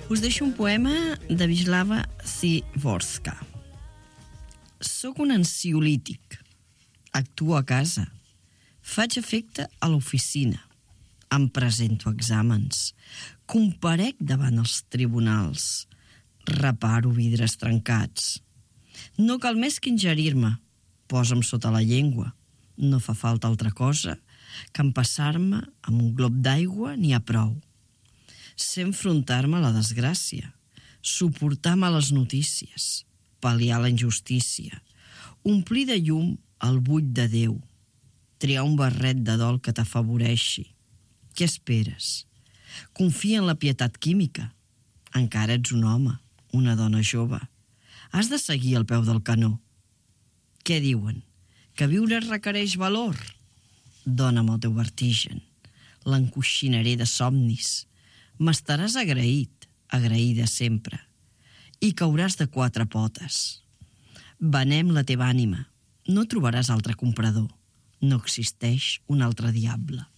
Us deixo un poema de Wisława Szymborska. Soc un ansiolític. Actuo a casa. Faig efecte a l'oficina. Em presento a exàmens. Comparec davant els tribunals. Reparo vidres trencats. No cal més que ingerir-me. Posa'm sota la llengua. No fa falta altra cosa que empassar-me amb un glob d'aigua n'hi ha prou. Sé enfrontar-me a la desgràcia, suportar males notícies, pal·liar la injustícia, omplir de llum el buit de Déu, triar un barret de dol que t'afavoreixi. Què esperes? Confia en la pietat química. Encara ets un home, una dona jove. Has de seguir al peu del canó. Què diuen? Que viure requereix valor? Dóna'm el teu vertigen. L'encoixinaré de somnis. M'estaràs agraït, agraïda sempre. I cauràs de 4 potes. Venem la teva ànima. No trobaràs altre comprador. No existeix un altre diable.